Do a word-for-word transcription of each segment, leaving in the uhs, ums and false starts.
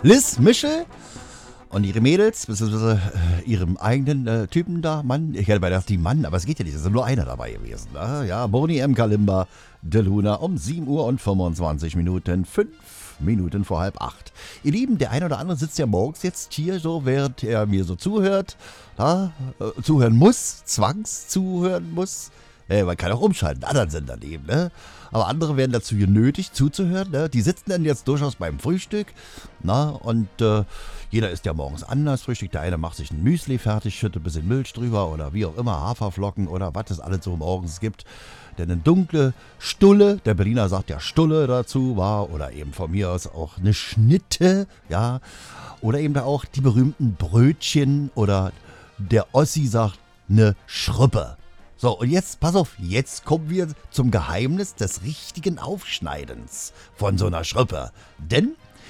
Liz Michel und ihre Mädels, beziehungsweise äh, ihrem eigenen äh, Typen da, Mann. Ich hätte gedacht, die Mann, aber es geht ja nicht, es ist nur einer dabei gewesen. Ne? Ja, Boni M. Kalimba, De Luna um sieben Uhr und fünfundzwanzig Minuten, fünf Minuten vor halb acht. Ihr Lieben, der eine oder andere sitzt ja morgens jetzt hier so, während er mir so zuhört, ja, äh, zuhören muss, zwangszuhören muss. Äh, man kann auch umschalten, einen anderen Sender nehmen, ne? Aber andere werden dazu genötigt, zuzuhören, ne? Die sitzen dann jetzt durchaus beim Frühstück, na, und äh, jeder isst ja morgens anders Frühstück. Der eine macht sich ein Müsli fertig, schüttet ein bisschen Milch drüber oder wie auch immer, Haferflocken oder was es alles so morgens gibt. Denn eine dunkle Stulle, der Berliner sagt ja Stulle dazu, war, oder eben von mir aus auch eine Schnitte, ja, oder eben da auch die berühmten Brötchen oder der Ossi sagt eine Schruppe. So, und jetzt, pass auf, jetzt kommen wir zum Geheimnis des richtigen Aufschneidens von so einer Schruppe. Denn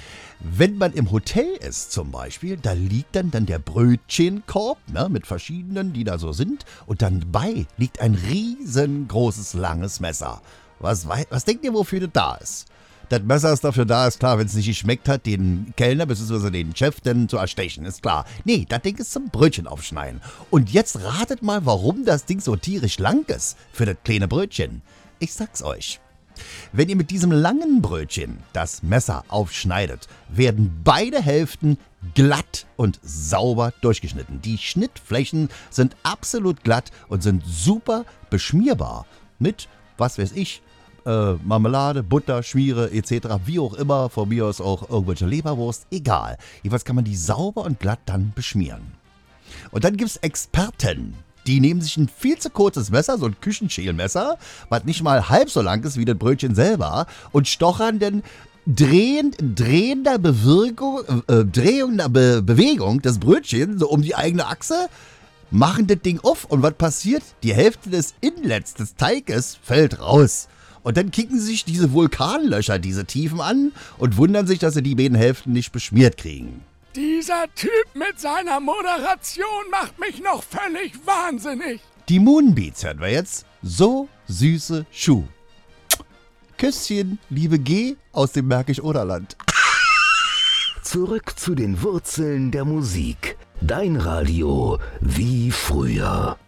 wenn man im Hotel ist zum Beispiel, da liegt dann, dann der Brötchenkorb, ne, mit verschiedenen, die da so sind. Und dann bei liegt ein riesengroßes, langes Messer. Was, was denkt ihr, wofür das da ist? Das Messer ist dafür da, ist klar, wenn es nicht geschmeckt hat, den Kellner bzw. den Chef dann zu erstechen, ist klar. Nee, das Ding ist zum Brötchen aufschneiden. Und jetzt ratet mal, warum das Ding so tierisch lang ist für das kleine Brötchen. Ich sag's euch. Wenn ihr mit diesem langen Brötchen das Messer aufschneidet, werden beide Hälften glatt und sauber durchgeschnitten. Die Schnittflächen sind absolut glatt und sind super beschmierbar mit, was weiß ich, äh, Marmelade, Butter, Schmiere et cetera, wie auch immer, von mir aus auch irgendwelche Leberwurst, egal. Jedenfalls kann man die sauber und glatt dann beschmieren. Und dann gibt's Experten. Die nehmen sich ein viel zu kurzes Messer, so ein Küchenschälmesser, was nicht mal halb so lang ist wie das Brötchen selber, und stochern dann drehend, drehender Bewirkung, äh, drehender Be- Bewegung des Brötchens so um die eigene Achse, machen das Ding auf und was passiert? Die Hälfte des Inlets des Teiges fällt raus. Und dann kicken sich diese Vulkanlöcher diese Tiefen an und wundern sich, dass sie die beiden Hälften nicht beschmiert kriegen. Dieser Typ mit seiner Moderation macht mich noch völlig wahnsinnig. Die Moonbeats hören wir jetzt. So süße Schuh. Küsschen, liebe G aus dem Märkisch-Oderland. Zurück zu den Wurzeln der Musik. Dein Radio wie früher.